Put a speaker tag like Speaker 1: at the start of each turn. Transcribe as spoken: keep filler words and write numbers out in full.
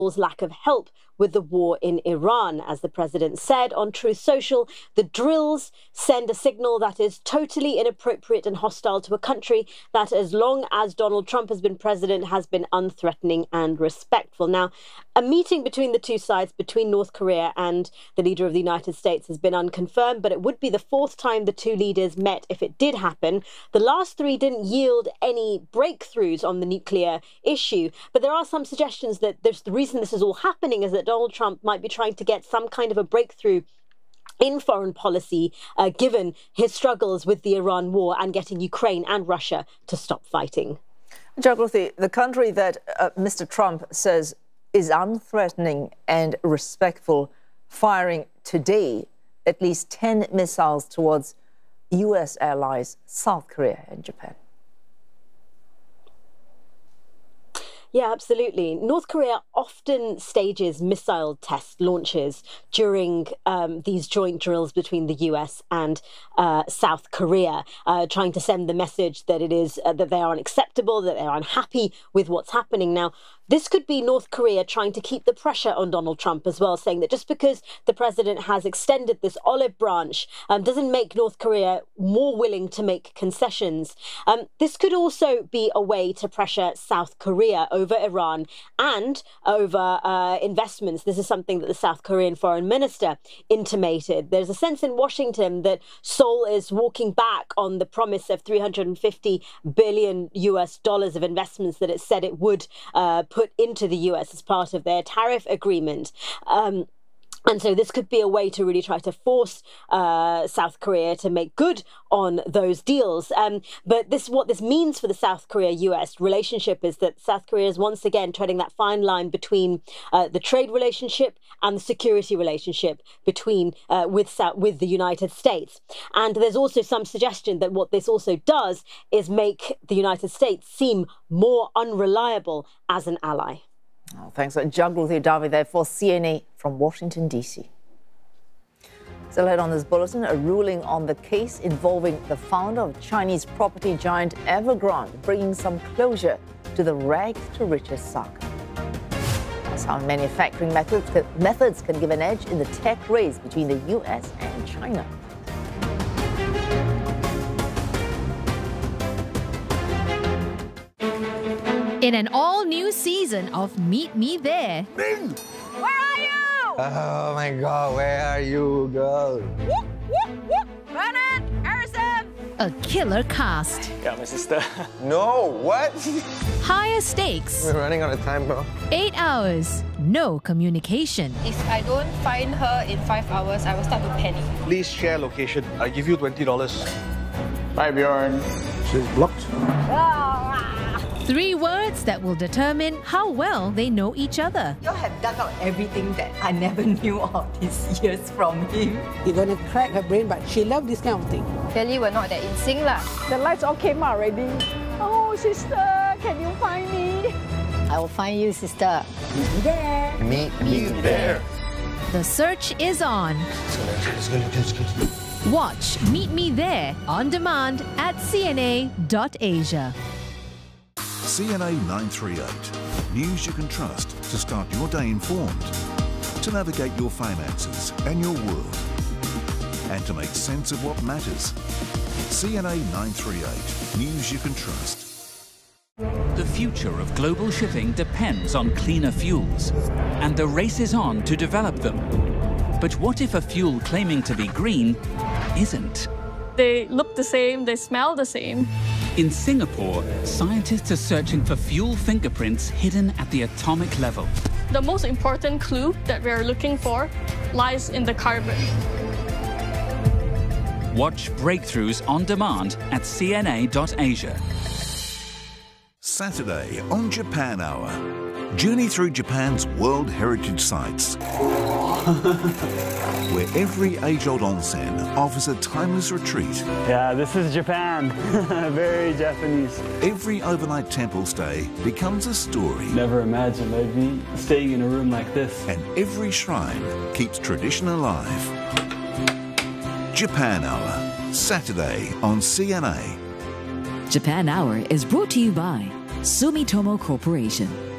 Speaker 1: lack of help with the war in Iran. As the president said on Truth Social, the drills send a signal that is totally inappropriate and hostile to a country that, as long as Donald Trump has been president, has been unthreatening and respectful. Now, a meeting between the two sides, between North Korea and the leader of the United States, has been unconfirmed, but it would be the fourth time the two leaders met if it did happen. The last three didn't yield any breakthroughs on the nuclear issue, but there are some suggestions that there's the reason this is all happening is that Donald Trump might be trying to get some kind of a breakthrough in foreign policy, uh, given his struggles with the Iran war and getting Ukraine and Russia to stop fighting.
Speaker 2: Jagruti, the country that uh, Mister Trump says is unthreatening and respectful, firing today at least ten missiles towards U S allies South Korea and Japan.
Speaker 1: Yeah, absolutely. North Korea often stages missile test launches during um, these joint drills between the U S and uh, South Korea, uh, trying to send the message that it is uh, that they are unacceptable, that they are unhappy with what's happening. Now, this could be North Korea trying to keep the pressure on Donald Trump as well, saying that just because the president has extended this olive branch um, doesn't make North Korea more willing to make concessions. Um, this could also be a way to pressure South Korea over Iran and over uh, investments. This is something that the South Korean foreign minister intimated. There's a sense in Washington that Seoul is walking back on the promise of three hundred fifty billion U S dollars of investments that it said it would uh, put into the U S as part of their tariff agreement. Um, And so this could be a way to really try to force uh, South Korea to make good on those deals. Um, but this, what this means for the South Korea-U S relationship is that South Korea is once again treading that fine line between uh, the trade relationship and the security relationship between uh, with South, with the United States. And there's also some suggestion that what this also does is make the United States seem more unreliable as an ally.
Speaker 2: Oh, thanks. Jagruti Davi there for C N A from Washington, D C. Still ahead on this bulletin, a ruling on the case involving the founder of Chinese property giant Evergrande, bringing some closure to the rags to riches saga. That's how manufacturing methods, methods can give an edge in the tech race between the U S and China.
Speaker 3: In an all-new season of Meet Me There.
Speaker 4: Ming!
Speaker 3: Where are you?
Speaker 4: Oh my God, where are you, girl?
Speaker 3: Whoop, whoop, whoop. Bernard, Harrison. A killer cast.
Speaker 5: Yeah, my sister.
Speaker 4: No, what?
Speaker 3: Higher stakes.
Speaker 4: We're running out of time, bro.
Speaker 3: Eight hours. No communication.
Speaker 6: If I don't find her in five hours, I will start to panic.
Speaker 5: Please share location. I give you twenty dollars. Bye, Bjorn.
Speaker 4: She's blocked.
Speaker 3: Three words that will determine how well they know each other.
Speaker 7: You have dug out everything that I never knew of these years from him.
Speaker 8: You're gonna crack her brain, but she loves this kind of thing.
Speaker 6: Clearly, we're not that in sync lah.
Speaker 9: The lights all came out already. Oh, sister, can you find me?
Speaker 7: I will find you, sister. Meet me there.
Speaker 4: Meet me there.
Speaker 3: The search is on. Watch Meet Me There on demand at C N A dot Asia.
Speaker 10: C N A nine thirty-eight. News you can trust to start your day informed, to navigate your finances and your world, and to make sense of what matters. C N A nine thirty-eight. News you can trust.
Speaker 11: The future of global shipping depends on cleaner fuels, and the race is on to develop them. But what if a fuel claiming to be green isn't?
Speaker 12: They look the same, they smell the same.
Speaker 11: In Singapore, scientists are searching for fuel fingerprints hidden at the atomic level.
Speaker 12: The most important clue that we're looking for lies in the carbon.
Speaker 11: Watch Breakthroughs on demand at C N A dot Asia.
Speaker 10: Saturday on Japan Hour. Journey through Japan's World Heritage Sites, where every age-old onsen offers a timeless retreat.
Speaker 13: Yeah, this is Japan. Very Japanese.
Speaker 10: Every overnight temple stay becomes a story.
Speaker 13: Never imagined I'd be staying in a room like this.
Speaker 10: And every shrine keeps tradition alive. Japan Hour, Saturday on C N A.
Speaker 14: Japan Hour is brought to you by Sumitomo Corporation.